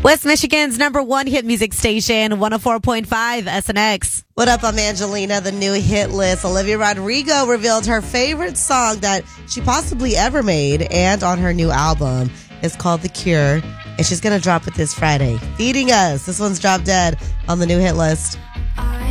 West Michigan's #1 hit music station, 104.5 SNX. What up, I'm Angelina, the new hit list. Olivia Rodrigo revealed her favorite song that she possibly ever made and on her new album. It's called The Cure, and she's going to drop it this Friday. Feeding us. This one's Drop Dead on the new hit list.